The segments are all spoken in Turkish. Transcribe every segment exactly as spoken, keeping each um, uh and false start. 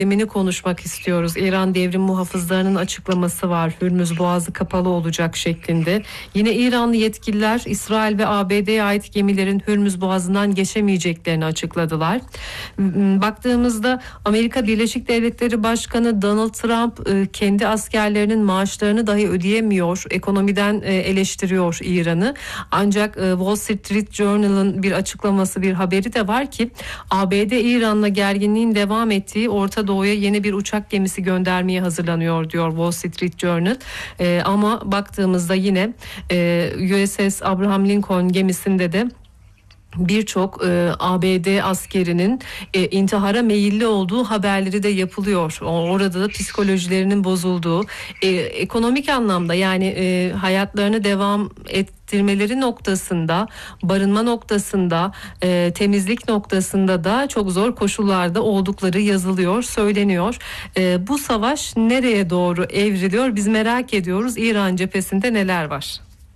Demini konuşmak istiyoruz. İran devrim muhafızlarının açıklaması var. Hürmüz Boğazı kapalı olacak şeklinde. Yine İranlı yetkililer İsrail ve A B D'ye ait gemilerin Hürmüz Boğazı'ndan geçemeyeceklerini açıkladılar. Baktığımızda Amerika Birleşik Devletleri Başkanı Donald Trump kendi askerlerinin maaşlarını dahi ödeyemiyor. Ekonomiden eleştiriyor İran'ı. Ancak Wall Street Journal'ın bir açıklaması, bir haberi de var ki A B D İran'la gerginliğin devam ettiği Orta Doğu'ya yeni bir uçak gemisi göndermeye hazırlanıyor diyor Wall Street Journal. Ee, ama baktığımızda yine e, U S S Abraham Lincoln gemisinde de birçok e, A B D askerinin e, intihara meyilli olduğu haberleri de yapılıyor. Orada da psikolojilerinin bozulduğu, e, ekonomik anlamda yani e, hayatlarını devam ettirmeleri noktasında, barınma noktasında, e, temizlik noktasında da çok zor koşullarda oldukları yazılıyor, söyleniyor. E, bu savaş nereye doğru evriliyor? Biz merak ediyoruz. İran cephesinde neler var?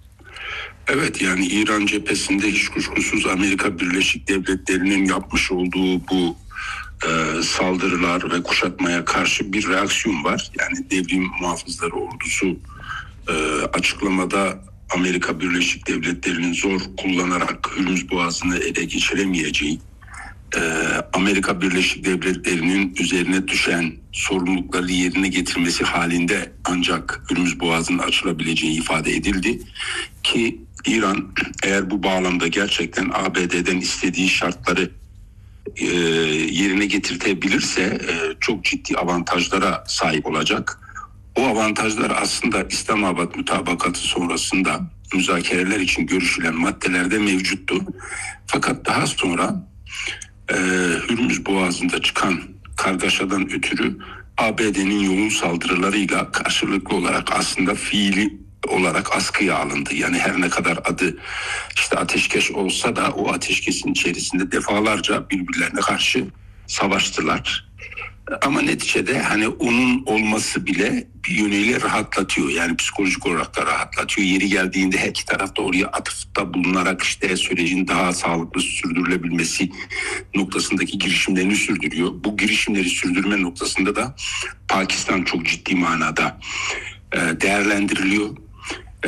Evet, yani İran cephesinde hiç kuşkusuz Amerika Birleşik Devletleri'nin yapmış olduğu bu e, saldırılar ve kuşatmaya karşı bir reaksiyon var. Yani devrim muhafızları ordusu e, açıklamada Amerika Birleşik Devletleri'nin zor kullanarak Hürmüz Boğazı'nı ele geçiremeyeceği, e, Amerika Birleşik Devletleri'nin üzerine düşen sorumlulukları yerine getirmesi halinde ancak Hürmüz Boğazı'nın açılabileceği ifade edildi ki İran eğer bu bağlamda gerçekten A B D'den istediği şartları e, yerine getirtebilirse e, çok ciddi avantajlara sahip olacak. O avantajlar aslında İslamabad mutabakatı sonrasında müzakereler için görüşülen maddelerde mevcuttu. Fakat daha sonra e, Hürmüz Boğazı'nda çıkan kargaşadan ötürü A B D'nin yoğun saldırılarıyla karşılıklı olarak aslında fiili olarak askıya alındı. Yani her ne kadar adı işte ateşkes olsa da o ateşkesin içerisinde defalarca birbirlerine karşı savaştılar. Ama neticede hani onun olması bile bir yönüyle rahatlatıyor. Yani psikolojik olarak da rahatlatıyor. Yeri geldiğinde her iki taraf da oraya atıfta bulunarak işte sürecin daha sağlıklı sürdürülebilmesi noktasındaki girişimlerini sürdürüyor. Bu girişimleri sürdürme noktasında da Pakistan çok ciddi manada değerlendiriliyor. Ee,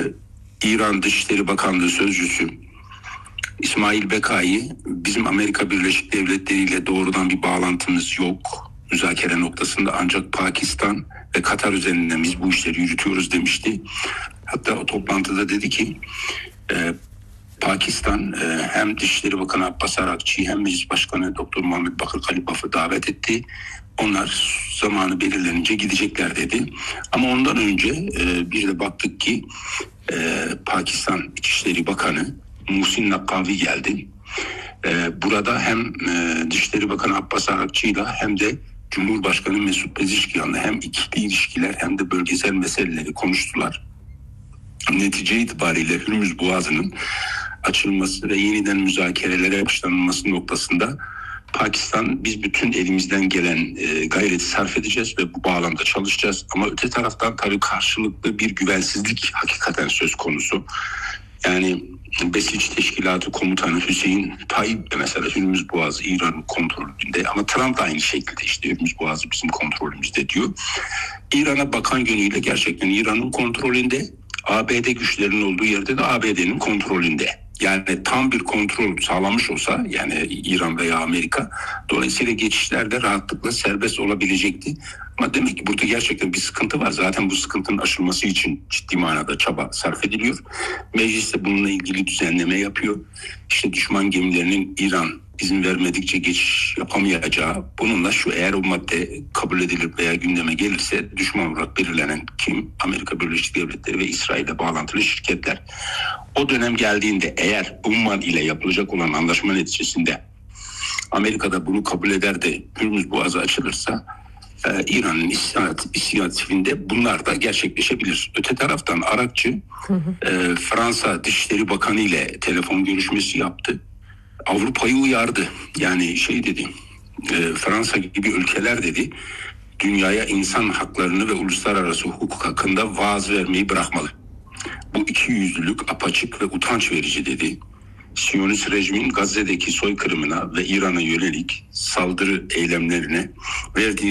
İran Dışişleri Bakanlığı Sözcüsü İsmail Bekai, bizim Amerika Birleşik Devletleri ile doğrudan bir bağlantımız yok müzakere noktasında, ancak Pakistan ve Katar üzerinden biz bu işleri yürütüyoruz demişti. Hatta o toplantıda dedi ki e, Pakistan e, hem Dışişleri Bakanı Abbas Arakçı'yı hem Meclis Başkanı Doktor Muhammed Bakır Kalibaf'ı davet etti. Onlar zamanı belirlenince gidecekler dedi. Ama ondan önce e, bir de baktık ki e, Pakistan İçişleri Bakanı Muhsin Nakkavi geldi. E, burada hem e, Dışişleri Bakanı Abbas Arakçı'yla hem de Cumhurbaşkanı Mesut Pezeshkian'la hem ikili ilişkiler hem de bölgesel meseleleri konuştular. Netice itibariyle Hürmüz Boğazı'nın açılması ve yeniden müzakerelere başlanılması noktasında Pakistan, biz bütün elimizden gelen e, gayreti sarf edeceğiz ve bu bağlamda çalışacağız. Ama öte taraftan tabii karşılıklı bir güvensizlik hakikaten söz konusu. Yani Besiç Teşkilatı Komutanı Hüseyin Tayyip de mesela Hürmüz Boğazı İran'ın kontrolünde, ama Trump da aynı şekilde işte Hürmüz Boğazı bizim kontrolümüzde diyor. İran'a bakan yönüyle gerçekten İran'ın kontrolünde, A B D güçlerinin olduğu yerde de A B D'nin kontrolünde. Yani tam bir kontrol sağlamış olsa yani İran veya Amerika, dolayısıyla geçişlerde rahatlıkla serbest olabilecekti. Ama demek ki burada gerçekten bir sıkıntı var. Zaten bu sıkıntının aşılması için ciddi manada çaba sarf ediliyor. Meclis de bununla ilgili düzenleme yapıyor. İşte düşman gemilerinin İran izin vermedikçe geçiş yapamayacağı, bununla şu eğer o madde kabul edilir veya gündeme gelirse düşman olarak belirlenen kim? Amerika Birleşik Devletleri ve İsrail'le bağlantılı şirketler. O dönem geldiğinde eğer Umman ile yapılacak olan anlaşma neticesinde Amerika'da bunu kabul eder de Hürmüz Boğazı açılırsa e, İran'ın inisiyatifinde bunlar da gerçekleşebilir. Öte taraftan Arakçı hı hı. E, Fransa Dışişleri Bakanı ile telefon görüşmesi yaptı. Avrupa'yı uyardı. Yani şey dedi, e, Fransa gibi ülkeler dedi, dünyaya insan haklarını ve uluslararası hukuk hakkında vaaz vermeyi bırakmalı. Bu ikiyüzlülük apaçık ve utanç verici dedi. Siyonist rejimin Gazze'deki soykırımına ve İran'a yönelik saldırı eylemlerine verdiği